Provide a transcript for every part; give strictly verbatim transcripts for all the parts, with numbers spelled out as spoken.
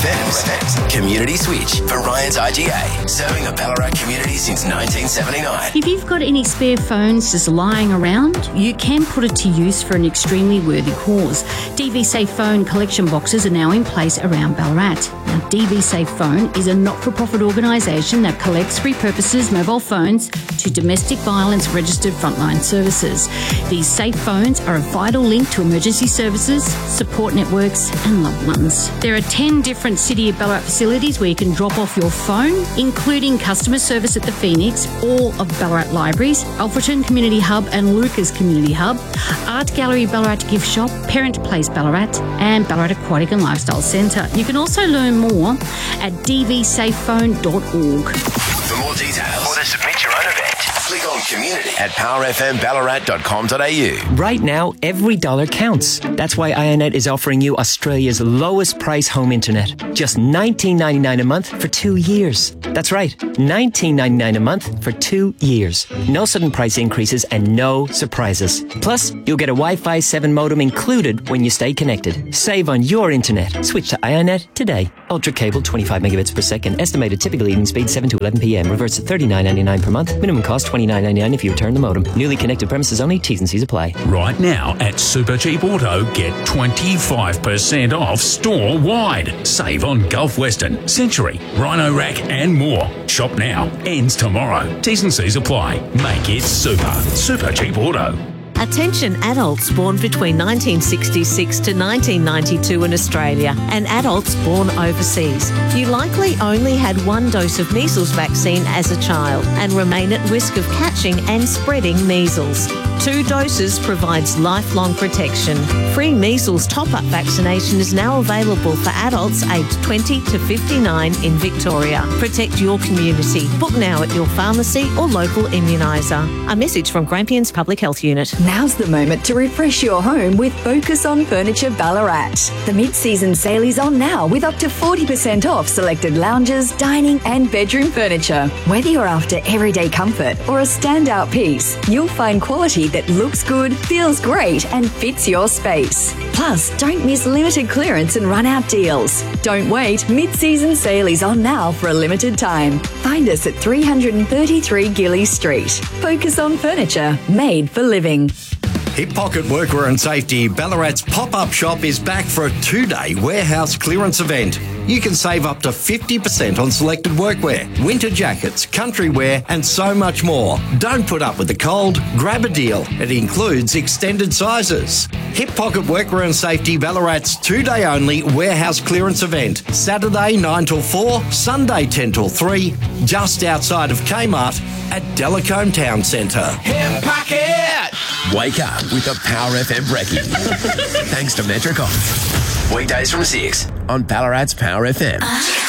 F M's Community Switch for Ryan's I G A, serving the Ballarat community since nineteen seventy-nine. If you've got any spare phones just lying around, you can put it to use for an extremely worthy cause. D V Safe phone collection boxes are now in place around Ballarat. Now, D V Safe Phone is a not-for-profit organisation that collects, repurposes mobile phones to domestic violence registered frontline services. These safe phones are a vital link to emergency services, support networks and loved ones. There are ten different City of Ballarat facilities where you can drop off your phone, including customer service at the Phoenix, all of Ballarat libraries, Alfreton Community Hub and Lucas Community Hub, Art Gallery Ballarat Gift Shop, Parent Place Ballarat and Ballarat Aquatic and Lifestyle Centre. You can also learn more at d v safe phone dot org. For more details or to submit your own event, click on community at power f m ballarat dot com dot a u. Right now, every dollar counts. That's why Ionet is offering you Australia's lowest price home internet. Just nineteen ninety-nine a month for two years. That's right, nineteen ninety-nine a month for two years. No sudden price increases and no surprises. Plus, you'll get a Wi-Fi seven modem included when you stay connected. Save on your internet. Switch to Ionet today. Ultra cable, twenty-five megabits per second. Estimated typical evening speed seven to eleven p m. Reverts to thirty-nine ninety-nine per month. Minimum cost twenty-nine ninety-nine if you return the modem. Newly connected premises only. T's and C's apply. Right now at Super Cheap Auto, get twenty-five percent off store-wide. Save on Gulf Western, Century, Rhino Rack and more. Shop now. Ends tomorrow. T's and C's apply. Make it super. Super Cheap Auto. Attention adults born between nineteen sixty-six to nineteen ninety-two in Australia and adults born overseas. You likely only had one dose of measles vaccine as a child and remain at risk of catching and spreading measles. Two doses provides lifelong protection. Free measles top-up vaccination is now available for adults aged twenty to fifty-nine in Victoria. Protect your community. Book now at your pharmacy or local immuniser. A message from Grampians Public Health Unit. Now's the moment to refresh your home with Focus on Furniture Ballarat. The mid-season sale is on now with up to forty percent off selected lounges, dining and bedroom furniture. Whether you're after everyday comfort or a standout piece, you'll find quality that looks good, feels great and fits your space. Plus, don't miss limited clearance and run-out deals. Don't wait, mid-season sale is on now for a limited time. Find us at three thirty-three Gillies Street. Focus on Furniture, made for living. Hip Pocket Workwear and Safety Ballarat's pop-up shop is back for a two-day warehouse clearance event. You can save up to fifty percent on selected workwear, winter jackets, country wear and so much more. Don't put up with the cold, grab a deal. It includes extended sizes. Hip Pocket Workwear and Safety Ballarat's two-day only warehouse clearance event. Saturday nine till four, Sunday ten till three, just outside of Kmart at Delacombe Town Centre. Hip Pocket! Wake up with the Power F M Brekkie. Thanks to Metricon. Weekdays from six on Ballarat's Power F M.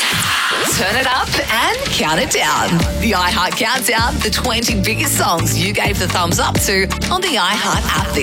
Turn it up and count it down. The iHeart Countdown, the twenty biggest songs you gave the thumbs up to on the iHeart app this